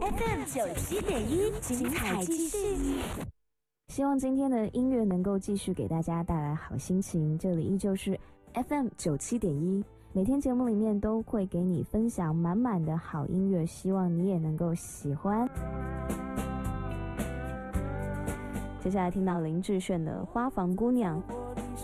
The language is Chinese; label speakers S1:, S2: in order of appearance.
S1: FM97.1，精彩继续。
S2: 希望今天的音乐能够继续给大家带来好心情。这里依旧是 FM97.1，每天节目里面都会给你分享满满的好音乐，希望你也能够喜欢。接下来听到林志炫的《花房姑娘》。